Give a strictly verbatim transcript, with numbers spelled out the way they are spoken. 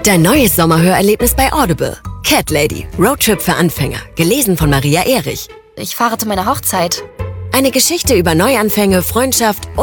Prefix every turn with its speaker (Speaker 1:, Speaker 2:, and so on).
Speaker 1: Dein neues Sommerhörerlebnis bei Audible. Cat Lady, Roadtrip für Anfänger. Gelesen von Maria Erich.
Speaker 2: Ich fahre zu meiner Hochzeit.
Speaker 1: Eine Geschichte über Neuanfänge, Freundschaft